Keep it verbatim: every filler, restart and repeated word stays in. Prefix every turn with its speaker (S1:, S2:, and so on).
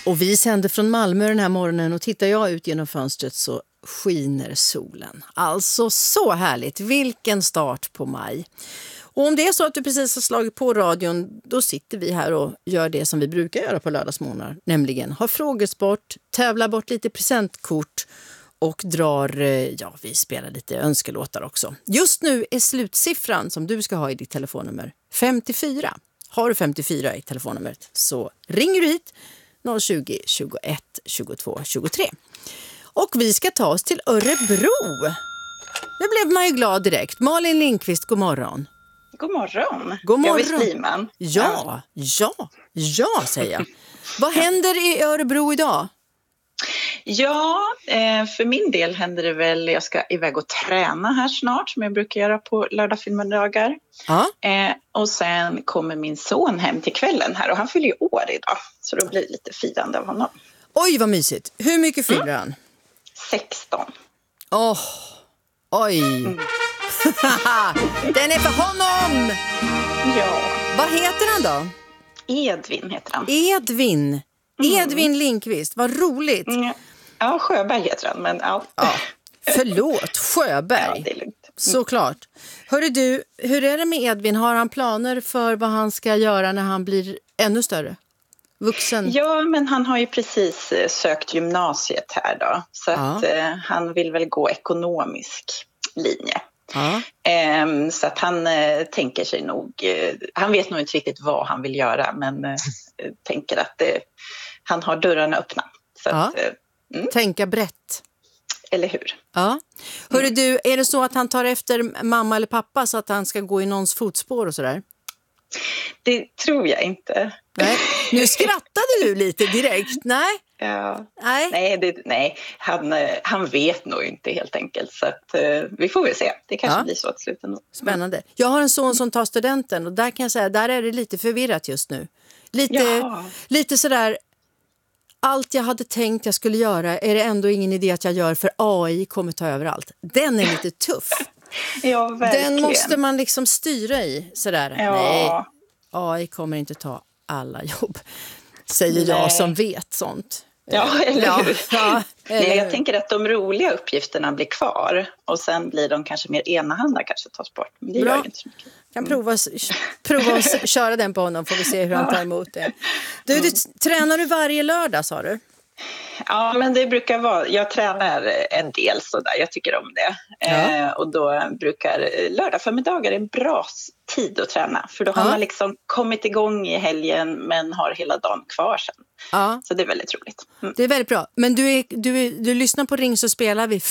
S1: Och vi sänder från Malmö den här morgonen och tittar jag ut genom fönstret så skiner solen. Alltså så härligt, vilken start på maj. Och om det är så att du precis har slagit på radion, då sitter vi här och gör det som vi brukar göra på lördagsmorgnar. Nämligen ha frågesport, tävla bort lite presentkort och drar, ja vi spelar lite önskelåtar också. Just nu är slutsiffran som du ska ha i ditt telefonnummer femtiofyra. Har du femtiofyra i telefonnumret så ringer du hit noll tjugo, tjugoett, tjugotvå, tjugotre. Och vi ska ta oss till Örebro. Det blev man ju glad direkt. Malin Lindqvist, god morgon.
S2: God morgon.
S1: God morgon.
S2: Jag vill Sliman.
S1: Ja, ja, ja säger jag. Vad händer i Örebro idag?
S2: Ja, för min del händer det väl, jag ska iväg och träna här snart som jag brukar göra på lördagfilmdagar.
S1: Ja.
S2: Och sen kommer min son hem till kvällen här och han fyller ju år idag. Så då blir det lite firande av honom.
S1: Oj, vad mysigt. Hur mycket fyller
S2: mm.
S1: han?
S2: sexton.
S1: Åh, oh, oj. Mm. Den är för honom!
S2: Ja.
S1: Vad heter han då?
S2: Edvin heter han.
S1: Edvin.
S2: Mm.
S1: Edvin Lindqvist, vad roligt.
S2: Mm. Ja, Sjöberg heter han, men ja.
S1: ja. Förlåt, Sjöberg.
S2: Ja, det är lugnt. Mm.
S1: Såklart. Hörru du, hur är det med Edvin? Har han planer för vad han ska göra när han blir ännu större? Vuxen?
S2: Ja, men han har ju precis sökt gymnasiet här då. Så
S1: ja.
S2: att eh, han vill väl gå ekonomisk linje.
S1: Ja.
S2: Eh, så att han eh, tänker sig nog, eh, han vet nog inte riktigt vad han vill göra, men eh, tänker att eh, han har dörrarna öppna. Så
S1: ja.
S2: att, eh, mm.
S1: Tänka brett.
S2: Eller hur?
S1: Ja. Hörru du, är det så att han tar efter mamma eller pappa så att han ska gå i någons fotspår och sådär?
S2: Det tror jag inte.
S1: Nej. Nu skrattade du lite direkt. Nej.
S2: Ja.
S1: Nej,
S2: nej, det, nej. Han, han vet nog inte helt enkelt. Så att, uh, vi får väl se. Det kanske ja. blir så att sluta nog.
S1: Spännande. Jag har en son som tar studenten och där kan jag säga, där är det lite förvirrat just nu. Lite,
S2: ja. lite
S1: sådär, allt jag hade tänkt jag skulle göra är det ändå ingen idé att jag gör för A I kommer ta över allt. Den är lite tuff.
S2: Ja, verkligen.
S1: Den måste man liksom styra i. Sådär.
S2: Ja.
S1: Nej, A I kommer inte ta alla jobb. Säger Nej. jag som vet sånt.
S2: Ja, eller
S1: ja,
S2: hur?
S1: Ja, eller
S2: Nej, jag
S1: hur?
S2: tänker att de roliga uppgifterna blir kvar. Och sen blir de kanske mer enahanda kanske tas bort. Men det
S1: Bra.
S2: gör inte så mycket.
S1: Kan prova, prova att köra den på honom. Får vi se hur han tar emot det. Du, du, tränar du varje lördag, sa du?
S2: Ja, men det brukar vara, jag tränar en del sådär, jag tycker om det. Ja. Eh, och då brukar lördag förmiddagar en bra tid att träna. För då har ja. man liksom kommit igång i helgen men har hela dagen kvar sen. Ja. Så det är väldigt roligt. Mm.
S1: Det är väldigt bra. Men du, är, du, är, du lyssnar på Ring så spelar vi